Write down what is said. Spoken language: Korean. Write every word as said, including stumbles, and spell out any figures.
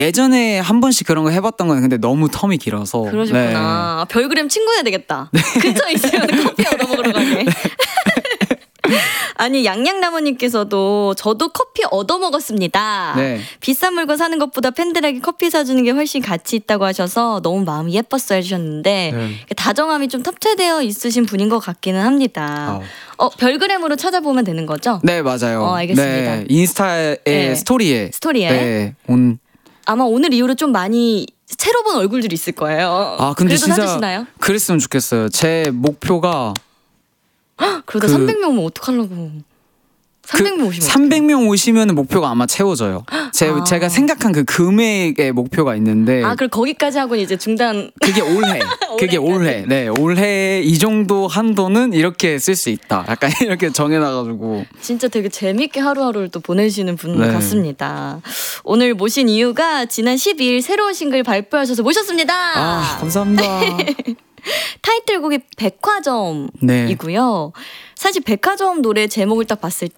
예전에 한 번씩 그런 거 해봤던 거는 근데 너무 텀이 길어서. 그러셨구나. 네. 별그램 친구 해야 되겠다. 네. 근처에 있으면 커피 얻어먹으러 가게. 아니 양양나무님께서도 저도 커피 얻어먹었습니다. 네. 비싼 물건 사는 것보다 팬들에게 커피 사주는 게 훨씬 가치 있다고 하셔서 너무 마음이 예뻤어 해주셨는데 네. 다정함이 좀 탑재되어 있으신 분인 것 같기는 합니다. 어, 별그램으로 찾아보면 되는 거죠? 네 맞아요. 어, 알겠습니다. 네, 인스타의 네. 스토리에 스토리에 네, 온... 아마 오늘 이후로 좀 많이 새로 본 얼굴들이 있을 거예요. 아 근데 그래도 진짜 사주시나요? 그랬으면 좋겠어요. 제 목표가 그러다 그, 삼백 명 오면 어떡하려고. 삼백 명 오시면 삼백 명 오시면 목표가 아마 채워져요. 제, 아. 제가 생각한 그 금액의 목표가 있는데 아 그럼 거기까지 하고는 이제 중단. 그게 올해 그게 올해 네 올해 이 정도 한도는 이렇게 쓸 수 있다. 약간 이렇게 정해놔가지고 진짜 되게 재밌게 하루하루를 또 보내시는 분 네. 같습니다. 오늘 모신 이유가 지난 십이 일 새로운 싱글 발표하셔서 모셨습니다. 아 감사합니다. 타이틀곡이 백화점이고요. 네. 사실 백화점 노래 제목을 딱 봤을